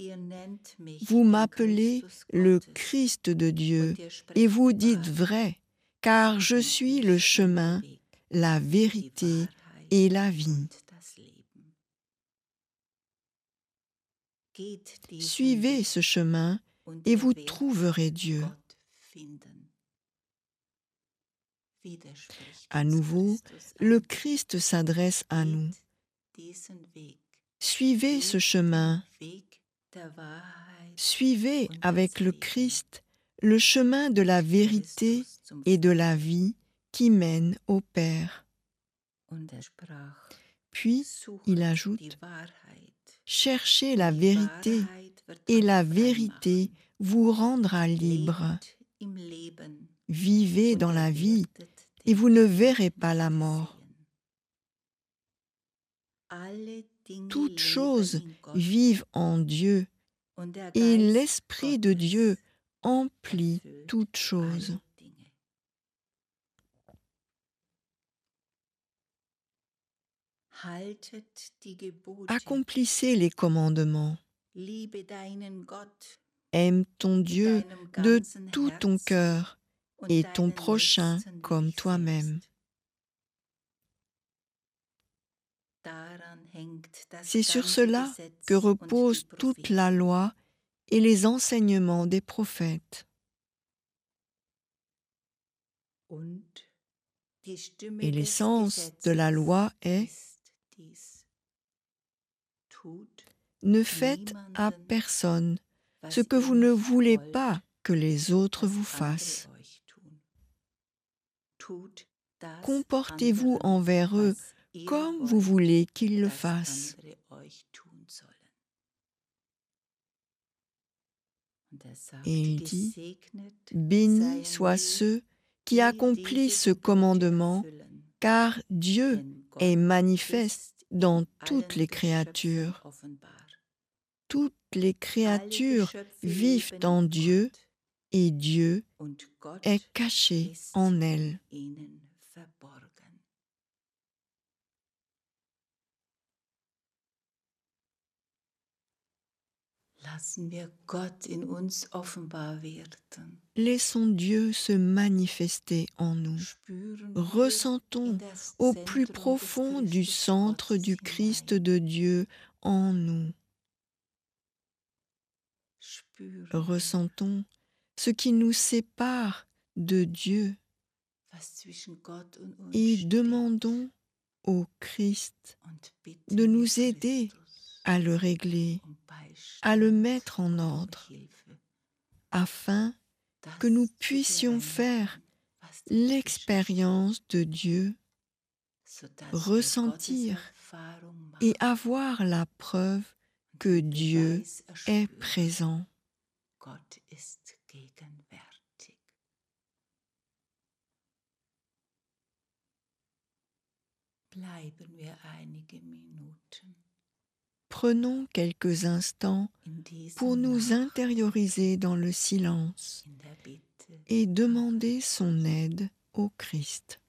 Vous m'appelez le Christ de Dieu, et vous dites vrai, car je suis le chemin, la vérité et la vie. Suivez ce chemin et vous trouverez Dieu. À nouveau, le Christ s'adresse à nous. Suivez ce chemin. Suivez avec le Christ le chemin de la vérité et de la vie qui mène au Père. Puis, il ajoute, cherchez la vérité et la vérité vous rendra libre. Vivez dans la vie et vous ne verrez pas la mort. Toutes choses vivent en Dieu et l'Esprit de Dieu emplit toutes choses. Accomplissez les commandements. Aime ton Dieu de tout ton cœur et ton prochain comme toi-même. C'est sur cela que repose toute la loi et les enseignements des prophètes. Et l'essence de la loi est « Ne faites à personne ce que vous ne voulez pas que les autres vous fassent. Comportez-vous envers eux comme vous voulez qu'ils le fassent. » Et il dit, « Bénis soient ceux qui accomplissent ce commandement, car Dieu est manifeste dans toutes les créatures. Toutes les créatures vivent en Dieu et Dieu est caché en elles. » Laissons Dieu se manifester en nous. Ressentons au plus profond du centre du Christ de Dieu en nous. Ressentons ce qui nous sépare de Dieu et demandons au Christ de nous aider à le régler, à le mettre en ordre, afin que nous puissions faire l'expérience de Dieu, ressentir et avoir la preuve que Dieu est présent. Prenons quelques instants pour nous intérioriser dans le silence et demander son aide au Christ.